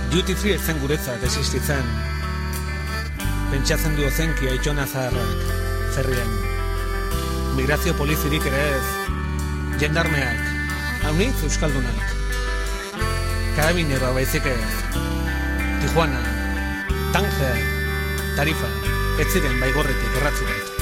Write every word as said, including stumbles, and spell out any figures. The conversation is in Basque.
Duty free ez zen guretzat existitzen. Pentsatzen du ozenki aitona zaharrak, ferrian. Migrazio polizirik ere ez, jendarmeak, haunitz euskaldunak. Karabineroa baizik ez, Tijuana, Tanger, Tarifa, ez ziren baigorretik erratzurat.